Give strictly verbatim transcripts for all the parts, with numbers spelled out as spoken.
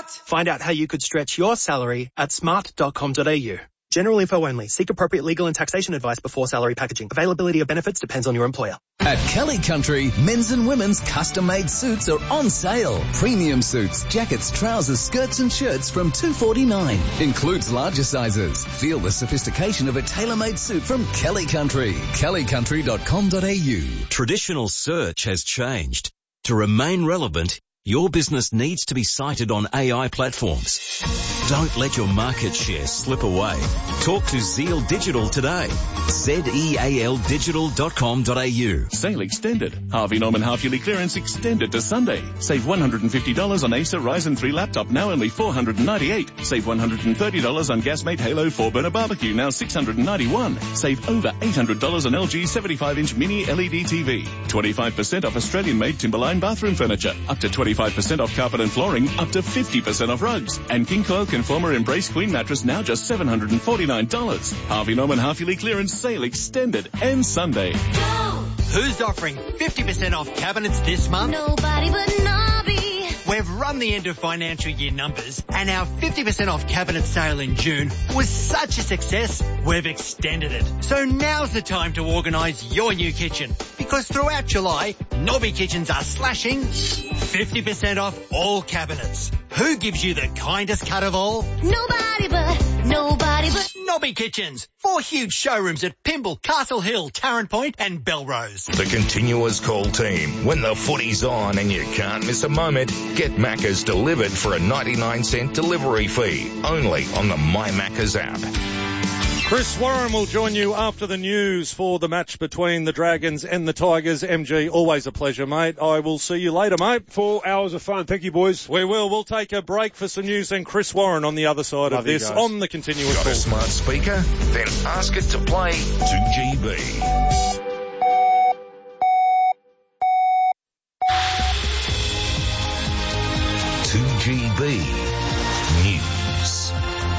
Find out how you could stretch your salary at smart dot com dot a u. General info only. Seek appropriate legal and taxation advice before salary packaging. Availability of benefits depends on your employer. At Kelly Country, men's and women's custom-made suits are on sale. Premium suits, jackets, trousers, skirts and shirts from two forty-nine. Includes larger sizes. Feel the sophistication of a tailor-made suit from Kelly Country. kelly country dot com dot a u. Traditional search has changed. To remain relevant, your business needs to be cited on A I platforms. Don't let your market share slip away. Talk to Zeal Digital today. Z E A L digital dot com dot a u. Sale extended. Harvey Norman half-yearly clearance extended to Sunday. Save one hundred fifty dollars on Acer Ryzen three laptop, now only four hundred ninety-eight dollars. Save one hundred thirty dollars on Gasmate Halo four burner barbecue, now six hundred ninety-one dollars. Save over eight hundred dollars on L G seventy-five inch mini L E D T V. twenty-five percent off Australian-made Timberline bathroom furniture. Up to twenty-five percent off carpet and flooring. Up to fifty percent off rugs. And King Coil Conformer Embrace Queen mattress, now just seven hundred forty-nine dollars. Harvey Norman half-yearly clearance sale extended and Sunday. Go! Who's offering fifty percent off cabinets this month? Nobody but Nobby. We've run the end of financial year numbers, and our fifty percent off cabinet sale in June was such a success, we've extended it. So now's the time to organise your new kitchen, because throughout July, Nobby Kitchens are slashing fifty percent off all cabinets. Who gives you the kindest cut of all? Nobody but, nobody but Nobby Kitchens. Four huge showrooms at Pymble, Castle Hill, Tarrant Point and Belrose. The continuous call team. When the footy's on and you can't miss a moment, get Macca's delivered for a ninety-nine cent delivery fee. Only on the My Macca's app. Chris Warren will join you after the news for the match between the Dragons and the Tigers. M G, always a pleasure, mate. I will see you later, mate. Four hours of fun. Thank you, boys. We will. We'll take a break for some news and Chris Warren on the other side Love of this on the continuous Got call. a smart speaker? Then ask it to play two G B. two G B News.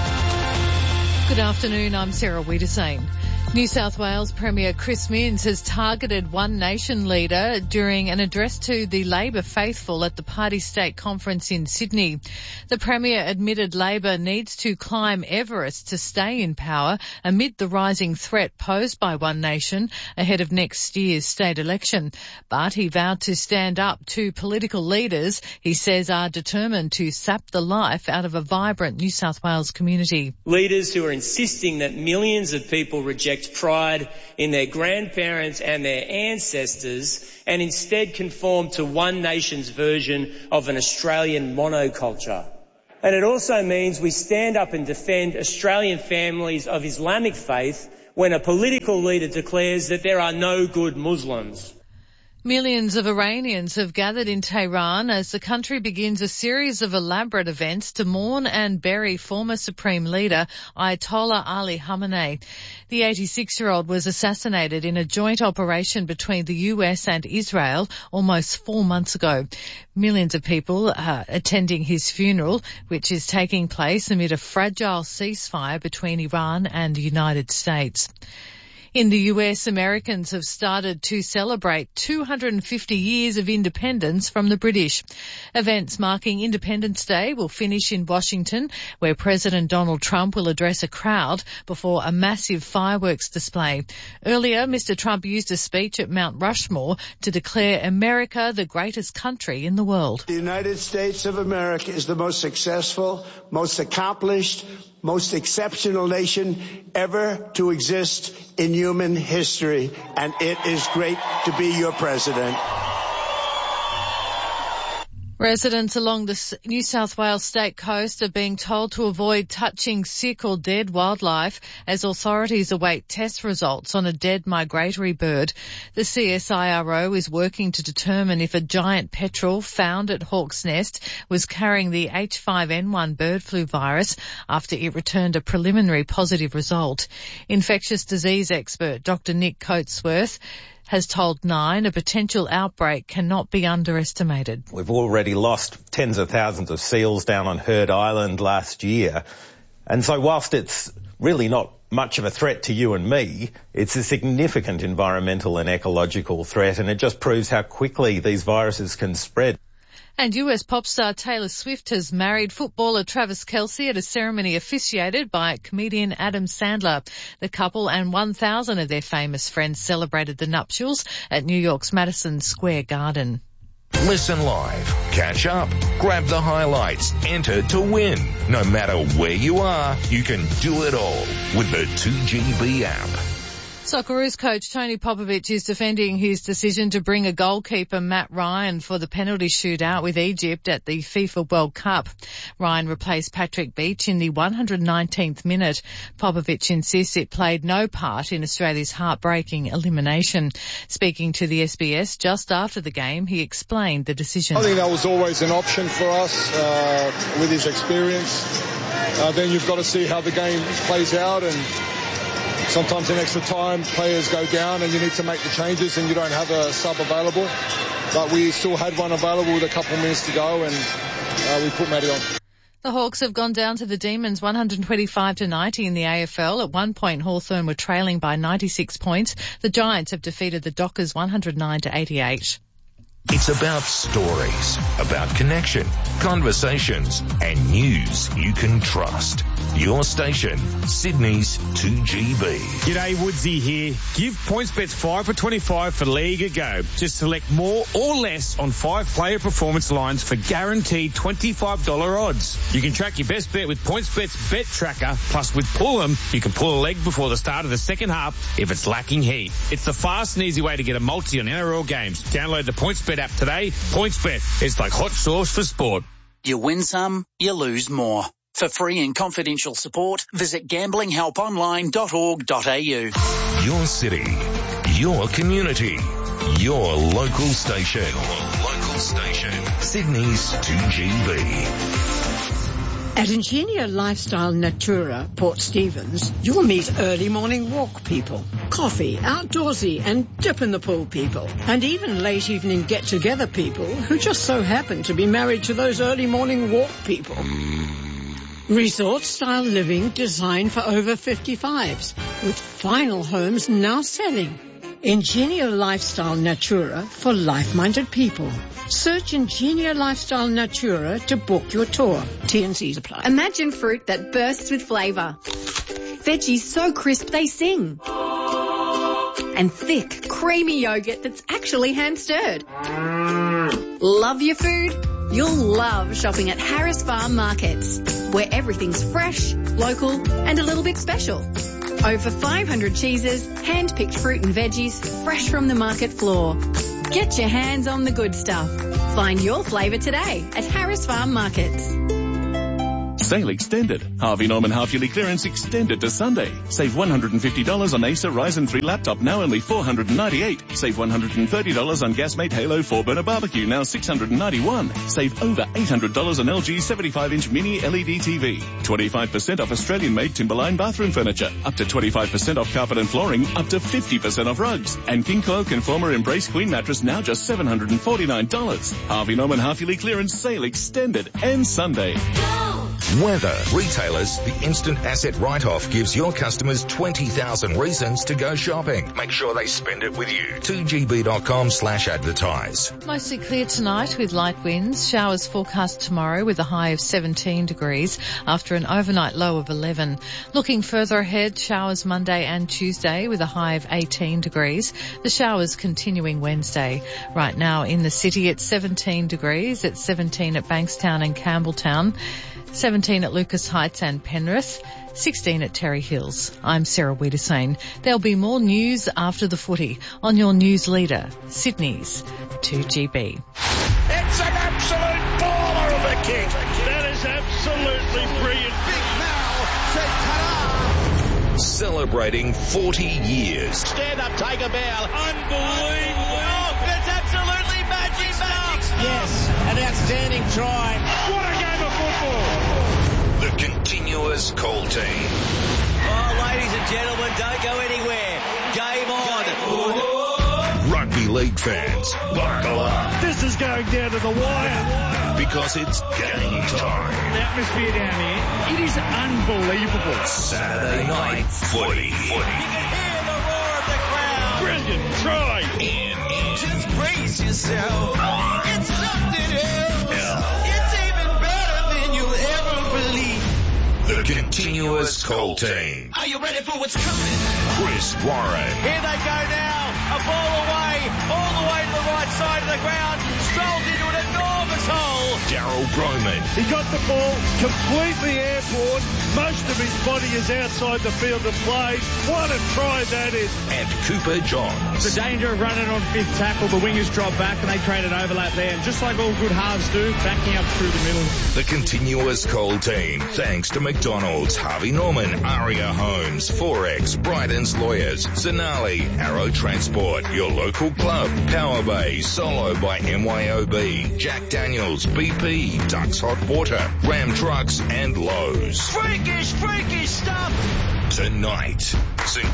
Good afternoon, I'm Sarah Wiedersane. New South Wales Premier Chris Minns has targeted One Nation leader during an address to the Labor faithful at the party state conference in Sydney. The Premier admitted Labor needs to climb Everest to stay in power amid the rising threat posed by One Nation ahead of next year's state election. But he vowed to stand up to political leaders he says are determined to sap the life out of a vibrant New South Wales community. Leaders who are insisting that millions of people reject pride in their grandparents and their ancestors and instead conform to One Nation's version of an Australian monoculture. And it also means we stand up and defend Australian families of Islamic faith when a political leader declares that there are no good Muslims. Millions of Iranians have gathered in Tehran as the country begins a series of elaborate events to mourn and bury former Supreme Leader Ayatollah Ali Khamenei. The eighty-six-year-old was assassinated in a joint operation between the U S and Israel almost four months ago. Millions of people are attending his funeral, which is taking place amid a fragile ceasefire between Iran and the United States. In the U S, Americans have started to celebrate two hundred fifty years of independence from the British. Events marking Independence Day will finish in Washington, where President Donald Trump will address a crowd before a massive fireworks display. Earlier, Mister Trump used a speech at Mount Rushmore to declare America the greatest country in the world. The United States of America is the most successful, most accomplished, most exceptional nation ever to exist in human history, and it is great to be your president. Residents along the New South Wales state coast are being told to avoid touching sick or dead wildlife as authorities await test results on a dead migratory bird. The C S I R O is working to determine if a giant petrel found at Hawk's Nest was carrying the H five N one bird flu virus after it returned a preliminary positive result. Infectious disease expert Doctor Nick Coatsworth has told Nine a potential outbreak cannot be underestimated. We've already lost tens of thousands of seals down on Heard Island last year. And so whilst it's really not much of a threat to you and me, it's a significant environmental and ecological threat, and it just proves how quickly these viruses can spread. And U S pop star Taylor Swift has married footballer Travis Kelce at a ceremony officiated by comedian Adam Sandler. The couple and one thousand of their famous friends celebrated the nuptials at New York's Madison Square Garden. Listen live, catch up, grab the highlights, enter to win. No matter where you are, you can do it all with the two G B app. Socceroos coach Tony Popovic is defending his decision to bring a goalkeeper, Matt Ryan, for the penalty shootout with Egypt at the FIFA World Cup. Ryan replaced Patrick Beach in the one hundred nineteenth minute. Popovic insists it played no part in Australia's heartbreaking elimination. Speaking to the S B S just after the game, he explained the decision. I think that was always an option for us uh, with his experience. Uh, then you've got to see how the game plays out, and sometimes in extra time, players go down and you need to make the changes and you don't have a sub available. But we still had one available with a couple of minutes to go, and uh, we put Matty on. The Hawks have gone down to the Demons one hundred twenty-five to ninety in the A F L. At one point, Hawthorn were trailing by ninety-six points. The Giants have defeated the Dockers one hundred nine to eighty-eight. It's about stories, about connection, conversations, and news you can trust. Your station, Sydney's two G B. G'day, Woodsy here. Give PointsBet five for twenty-five for League a go. Just select more or less on five player performance lines for guaranteed twenty-five dollars odds. You can track your best bet with PointsBet's Bet Tracker. Plus, with Pull'em, you can pull a leg before the start of the second half if it's lacking heat. It's the fast and easy way to get a multi on N R L games. Download the PointsBet app today. PointsBet, it's like hot sauce for sport. You win some, you lose more. For free and confidential support, visit gambling help online dot org dot a u. Your city, your community, your local station. Your local station. Sydney's two G B. At Ingenia Lifestyle Natura, Port Stephens, you'll meet early morning walk people, coffee, outdoorsy and dip in the pool people, and even late evening get-together people who just so happen to be married to those early morning walk people. Resort-style living designed for over fifty-fives, with final homes now selling. Ingenia Lifestyle Natura for life-minded people. Search Ingenia Lifestyle Natura to book your tour. T and C's apply. Imagine fruit that bursts with flavour. Veggies so crisp they sing. And thick, creamy yogurt that's actually hand-stirred. Love your food? You'll love shopping at Harris Farm Markets, where everything's fresh, local and a little bit special. Over five hundred cheeses, hand-picked fruit and veggies, fresh from the market floor. Get your hands on the good stuff. Find your flavour today at Harris Farm Markets. Sale extended. Harvey Norman half-yearly clearance extended to Sunday. Save one hundred fifty dollars on Acer Ryzen three laptop, now only four hundred ninety-eight dollars. Save one hundred thirty dollars on Gasmate Halo four burner barbecue, now six hundred ninety-one dollars. Save over eight hundred dollars on L G seventy-five inch mini L E D T V. twenty-five percent off Australian-made Timberline bathroom furniture. Up to twenty-five percent off carpet and flooring. Up to fifty percent off rugs. And King Coil Conformer Embrace Queen mattress, now just seven hundred forty-nine dollars. Harvey Norman half-yearly clearance sale extended and Sunday. Weather. Retailers, the instant asset write-off gives your customers twenty thousand reasons to go shopping. Make sure they spend it with you. two G B dot com slash advertise. Mostly clear tonight with light winds. Showers forecast tomorrow with a high of seventeen degrees after an overnight low of eleven. Looking further ahead, showers Monday and Tuesday with a high of eighteen degrees. The showers continuing Wednesday. Right now in the city it's seventeen degrees. It's seventeen at Bankstown and Campbelltown. seventeen at Lucas Heights and Penrith, sixteen at Terry Hills. I'm Sarah Wiedersane. There'll be more news after the footy on your news leader, Sydney's two G B. It's an absolute baller of a kick. That is absolutely brilliant. Big Mal said ta-da. Celebrating forty years. Stand up, take a bow. Unbelievable. Oh, it's absolutely magic stuff. Yes, an outstanding try. What a game of football. The continuous call team. Oh, ladies and gentlemen, don't go anywhere. Game on. Rugby league fans, buckle up. This is going down to the wire. Because it's game time. The atmosphere down here, it is unbelievable. Saturday night footy. You can hear the roar of the crowd. Brilliant try. In, in. Just brace yourself. It's something else. now. It's even better than you'll ever believe. The Continuous Cold Team. Are you ready for what's coming? Chris Warren. Here they go now. A ball away, all the way to the right side of the ground. Strolled into an enormous hole. Daryl Broman. He got the ball completely airborne. Most of his body is outside the field of play. What a try that is. And Cooper Johns. The danger of running on fifth tackle, the wingers drop back and they create an overlap there. And just like all good halves do, backing up through the middle. The Continuous Cold Team. Thanks to McDonald's, Harvey Norman, Aria Homes, Forex, Bryden's Lawyers, Zanali, Arrow Transport, your local club, Power Bay, Solo by M Y O B, Jack Daniels, B P, Ducks Hot Water, Ram Trucks and Lowe's. Freakish, freakish stuff. Tonight, Saint